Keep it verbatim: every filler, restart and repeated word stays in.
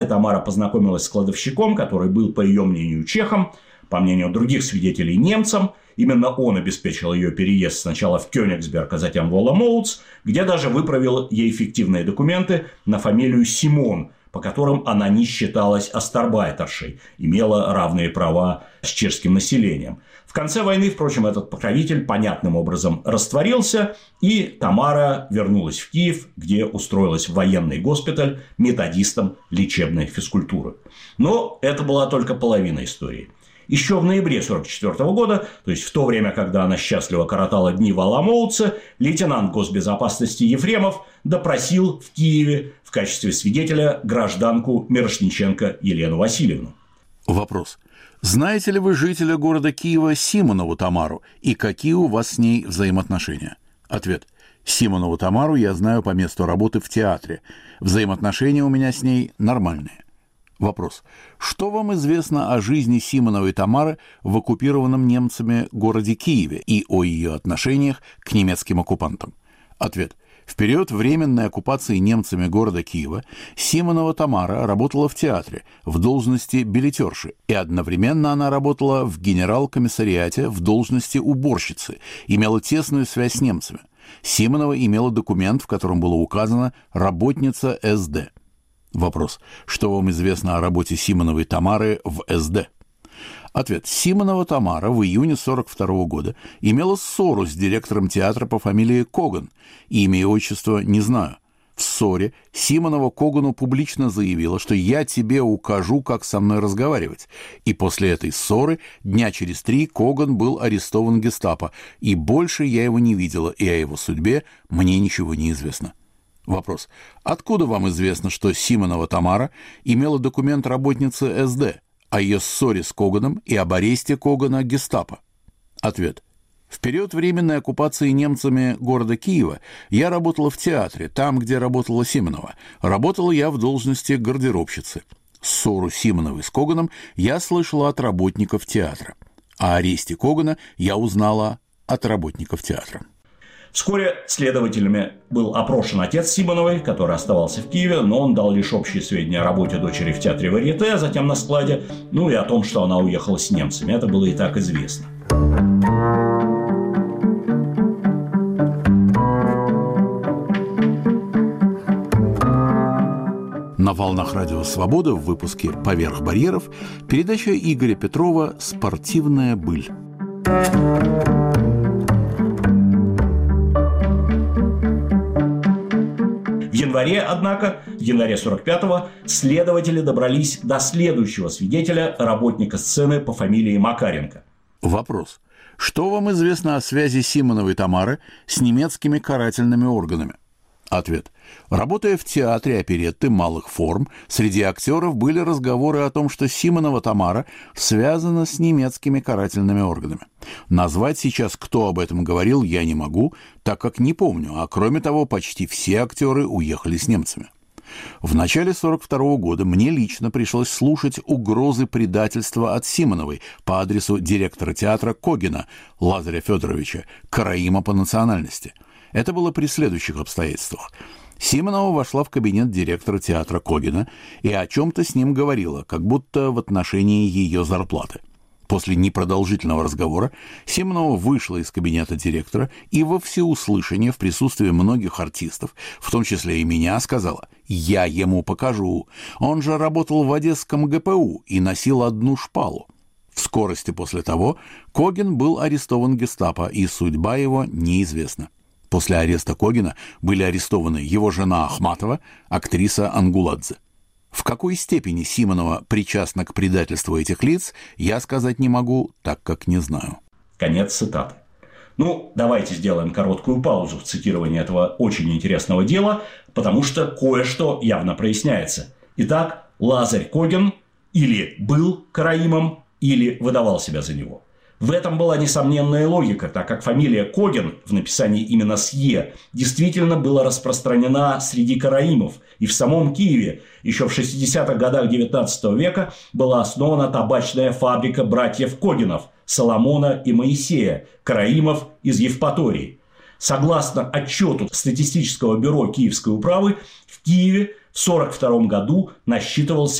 Тамара познакомилась с кладовщиком, который был, по ее мнению, чехом, по мнению других свидетелей, немцем. Именно он обеспечил ее переезд сначала в Кёнигсберг, а затем в Оломоуц, где даже выправил ей фиктивные документы на фамилию Симон, по которым она не считалась астарбайтершей, имела равные права с чешским населением. В конце войны, впрочем, этот покровитель понятным образом растворился, и Тамара вернулась в Киев, где устроилась в военный госпиталь методистом лечебной физкультуры. Но это была только половина истории. Еще в ноябре тысяча девятьсот сорок четвёртого года, то есть в то время, когда она счастливо коротала дни в Оломоуце, лейтенант госбезопасности Ефремов допросил в Киеве в качестве свидетеля гражданку Мирошниченко Елену Васильевну. Вопрос. Знаете ли вы жителя города Киева Симонову Тамару и какие у вас с ней взаимоотношения? Ответ. Симонову Тамару я знаю по месту работы в театре. Взаимоотношения у меня с ней нормальные. Вопрос. Что вам известно о жизни Симоновой Тамары в оккупированном немцами городе Киеве и о ее отношениях к немецким оккупантам? Ответ. В период временной оккупации немцами города Киева Симонова Тамара работала в театре в должности билетерши, и одновременно она работала в генерал-комиссариате в должности уборщицы, имела тесную связь с немцами. Симонова имела документ, в котором было указано «работница эс дэ». Вопрос. Что вам известно о работе Симоновой Тамары в эс дэ? Ответ. Симонова Тамара в июне сорок второго года имела ссору с директором театра по фамилии Коган. Имя и отчество не знаю. В ссоре Симонова Когану публично заявила, что я тебе укажу, как со мной разговаривать. И после этой ссоры дня через три Коган был арестован гестапо, и больше я его не видела, и о его судьбе мне ничего не известно. Вопрос. Откуда вам известно, что Симонова Тамара имела документ работницы эс дэ, о ее ссоре с Коганом и об аресте Когана гестапо? Ответ. В период временной оккупации немцами города Киева я работала в театре, там, где работала Симонова. Работала я в должности гардеробщицы. Ссору Симоновой с Коганом я слышала от работников театра. О аресте Когана я узнала от работников театра. Вскоре следователями был опрошен отец Симоновой, который оставался в Киеве, но он дал лишь общие сведения о работе дочери в театре Варьете, а затем на складе, ну и о том, что она уехала с немцами. Это было и так известно. На волнах Радио Свобода в выпуске «Поверх барьеров» передача Игоря Петрова «Спортивная быль». В январе, однако, в январе сорок пятого следователи добрались до следующего свидетеля, работника сцены по фамилии Макаренко. Вопрос. Что вам известно о связи Симоновой Тамары с немецкими карательными органами? Ответ. Работая в театре оперетты малых форм, среди актеров были разговоры о том, что Симонова Тамара связана с немецкими карательными органами. Назвать сейчас, кто об этом говорил, я не могу, так как не помню, а кроме того, почти все актеры уехали с немцами. В начале сорок второго года мне лично пришлось слушать угрозы предательства от Симоновой по адресу директора театра Когена Лазаря Федоровича, караима по национальности. Это было при следующих обстоятельствах. Симонова вошла в кабинет директора театра Когена и о чем-то с ним говорила, как будто в отношении ее зарплаты. После непродолжительного разговора Симонова вышла из кабинета директора и во всеуслышание в присутствии многих артистов, в том числе и меня, сказала: «Я ему покажу. Он же работал в Одесском гэ пэ у и носил одну шпалу». В скорости после того Коген был арестован гестапо, и судьба его неизвестна. После ареста Когена были арестованы его жена Ахматова, актриса Ангуладзе. В какой степени Симонова причастна к предательству этих лиц, я сказать не могу, так как не знаю. Конец цитаты. Ну, давайте сделаем короткую паузу в цитировании этого очень интересного дела, потому что кое-что явно проясняется. Итак, Лазарь Коген или был караимом, или выдавал себя за него. В этом была несомненная логика, так как фамилия Коген в написании именно с «е» действительно была распространена среди караимов, и в самом Киеве еще в шестидесятых годах девятнадцатого века была основана табачная фабрика братьев Когенов Соломона и Моисея, караимов из Евпатории. Согласно отчету статистического бюро Киевской управы, в Киеве в сорок втором году насчитывался